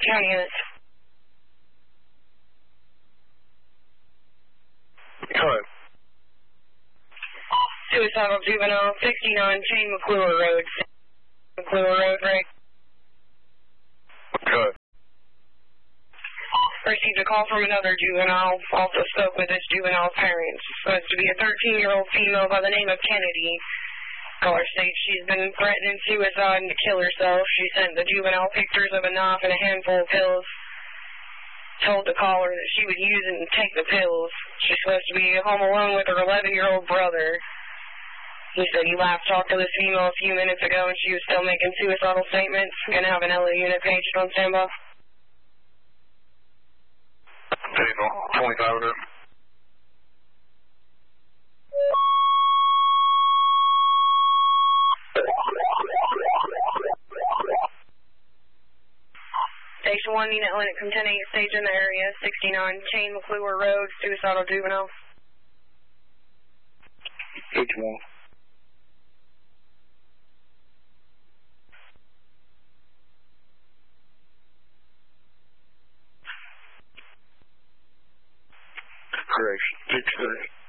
County units. Hello. Suicidal juvenile, 69 Chain McClure Road. McClure Road, right? Hello. Received a call from another juvenile. Also spoke with this juvenile's parents. Supposed to be a 13-year-old female by the name of Kennedy. Caller states she's been threatening suicide and to kill herself. She sent the juvenile pictures of a knife and a handful of pills. Told the caller that she would use it and take the pills. She's supposed to be home alone with her 11-year-old brother. He said he last talked to this female a few minutes ago and she was still making suicidal statements. Going to have an LA unit paged on standby. Table 25 minutes. Station 1, unit Atlantic from 10-8, stage in the area, 69 Chain McClure Road, suicidal juvenile. Stage 1. Correct. 6-3.